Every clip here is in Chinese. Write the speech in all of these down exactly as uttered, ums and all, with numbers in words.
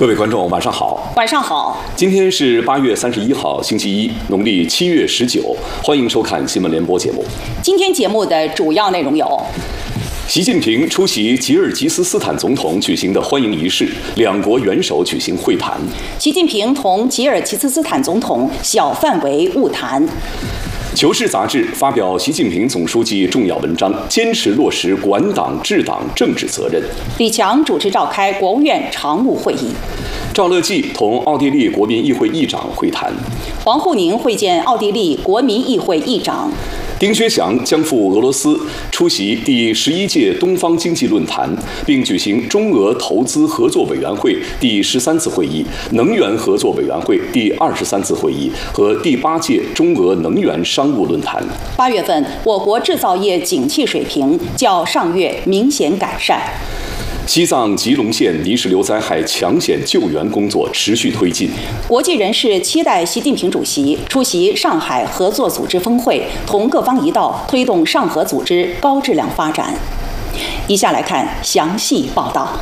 各位观众，晚上好。 晚上好。 今天是八月三十一号，星期一，农历七月十九。欢迎收看新闻联播节目。 今天节目的主要内容有： 习近平出席吉尔吉斯斯坦总统举行的欢迎仪式，两国元首举行会谈。 习近平同吉尔吉斯斯坦总统小范围晤谈。 《求是》杂志发表习近平总书记重要文章，坚持落实管党治党政治责任。 李强主持召开国务院常务会议。 赵乐际同奥地利国民议会议长会谈。 王沪宁会见奥地利国民议会议长。 丁薛祥将赴俄罗斯出席第十一届东方经济论坛，并举行中俄投资合作委员会第十三次会议、能源合作委员会第二十三次会议和第八届中俄能源商务论坛。 八月份，我国制造业景气水平较上月明显改善。 西藏吉隆县泥石流灾害抢险救援工作持续推进。 国际人士期待习近平主席出席上海合作组织峰会，同各方一道推动上合组织高质量发展。以下来看详细报道。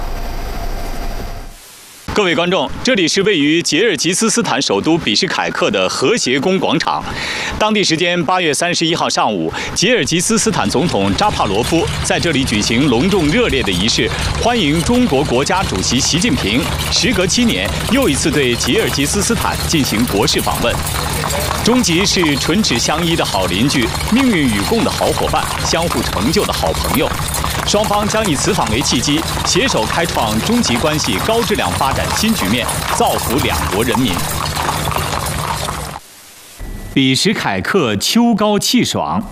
各位观众，这里是位于吉尔吉斯斯坦首都比什凯克的和谐宫广场。当地时间八月三十一号上午，吉尔吉斯斯坦总统扎帕罗夫在这里举行隆重热烈的仪式，欢迎中国国家主席习近平时隔七年又一次对吉尔吉斯斯坦进行国事访问。中吉是唇齿相依的好邻居，命运与共的好伙伴，相互成就的好朋友。双方将以此访为契机，携手开创中吉关系高质量发展新局面，造福两国人民。比什凯克秋高气爽，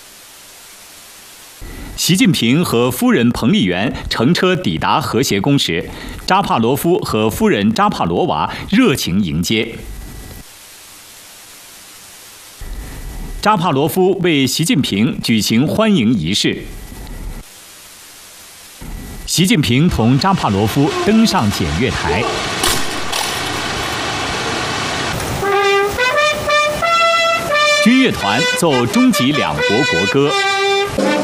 习近平和夫人彭丽媛乘车抵达和谐宫时，扎帕罗夫和夫人扎帕罗娃热情迎接。扎帕罗夫为习近平举行欢迎仪式。习近平同扎帕罗夫登上检阅台，军乐团奏中吉两国国歌。